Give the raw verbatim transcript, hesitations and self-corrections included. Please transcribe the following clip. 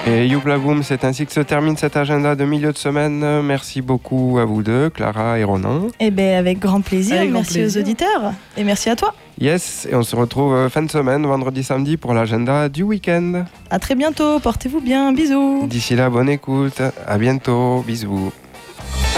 Et Youpla Boom, c'est ainsi que se termine cet agenda de milieu de semaine. Merci beaucoup à vous deux, Clara et Ronan. Eh bien, avec grand plaisir. Avec grand merci plaisir. aux auditeurs. Et merci à toi. Yes, et on se retrouve fin de semaine, vendredi, samedi, pour l'agenda du week-end. À très bientôt. Portez-vous bien. Bisous. D'ici là, bonne écoute. À bientôt. Bisous.